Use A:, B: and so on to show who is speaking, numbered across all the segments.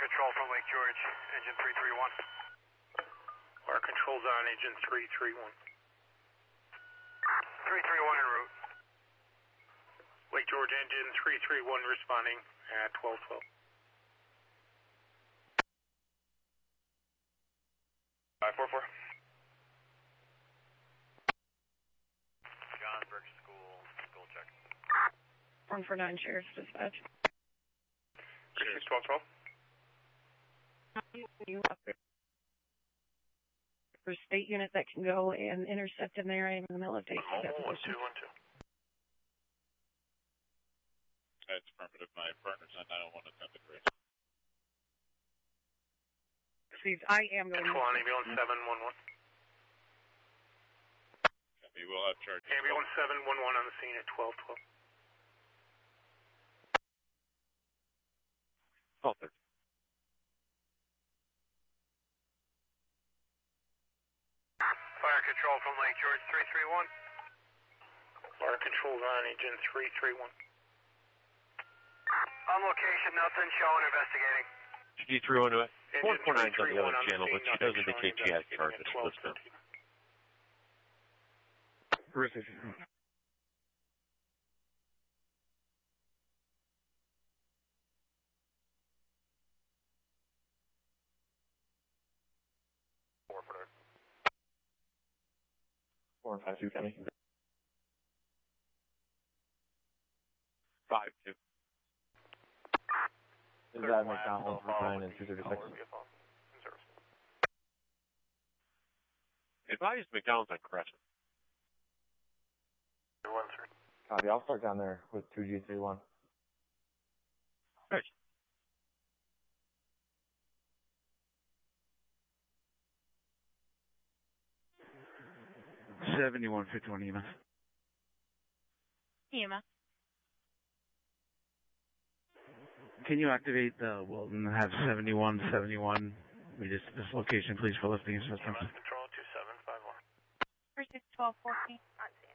A: control from Lake George, engine 331.
B: Fire control's on engine 331.
A: 331 en route.
B: Lake George engine 331 responding at 1212.
A: 544.
C: Johnsburg school check.
D: 149 Sheriff's Dispatch.
B: Sheriff's 1212.
D: You have a state unit that can go and intercept in there in the middle of day.
A: 1212.
C: That's affirmative. My partner's on 901 attempted race.
D: Please, I am going
B: Control on ambulance 711.
C: Copy. We'll have charge.
B: Ambulance 711 on the scene at 1212.
C: 1230.
A: Fire control from Lake George 331.
B: Fire control's on engine 331.
A: On location, nothing showing, investigating.
C: G312.
B: Engine
C: 149's on the
B: 331
C: other
B: on the
C: channel, but
B: scene,
C: she does
B: nothing
C: indicate she
B: showing,
C: has charges.
B: investigating at 12:30.
C: Terrific.
A: Forward.
C: 452 County. 52.
E: Is that McDonald's 9 and 236?
C: Advise McDonald's on Crescent.
A: 213.
E: Copy, I'll start down there with 2G31.
C: Right.
F: $71.51 EMS.
D: EMS.
F: Can you activate the Wilton have 7171? This location, please, for lifting assistance.
A: Control 2751.
D: 361214. On scene.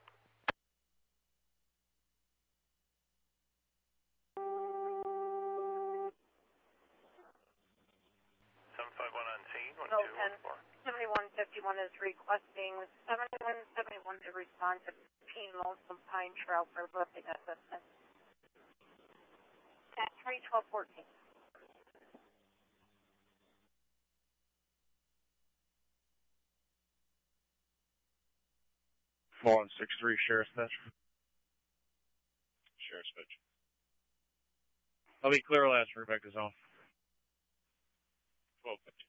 A: On scene,
D: 1210. 7151 is requesting 7171 to respond to Peen Lonesome Pine Trail for lifting assistance. At 31214.
C: Fallen 6-3, Sheriff's Dispatch. Sheriff's Dispatch. I'll be clear last. Rebecca's off. 1250.